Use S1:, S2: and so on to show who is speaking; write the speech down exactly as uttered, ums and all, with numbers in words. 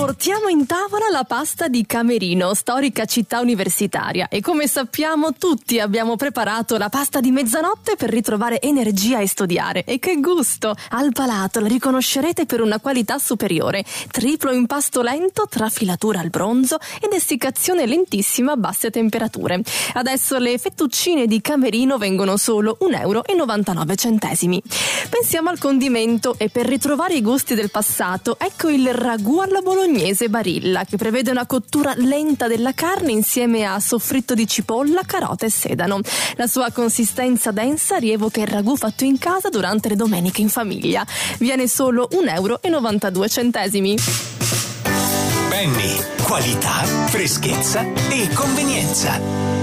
S1: Portiamo in tavola la pasta di Camerino, storica città universitaria, e come sappiamo tutti abbiamo preparato la pasta di mezzanotte per ritrovare energia e studiare. E che gusto! Al palato la riconoscerete per una qualità superiore, triplo impasto lento tra filatura al bronzo ed essiccazione lentissima a basse temperature. Adesso le fettuccine di Camerino vengono solo un euro e novantanove centesimi. Pensiamo al condimento e per ritrovare i gusti del passato ecco il ragù alla bolognese Barilla, che prevede una cottura lenta della carne insieme a soffritto di cipolla, carote e sedano. La sua consistenza densa rievoca il ragù fatto in casa durante le domeniche in famiglia. Viene solo un euro e novantadue centesimi.
S2: Penny, qualità, freschezza e convenienza.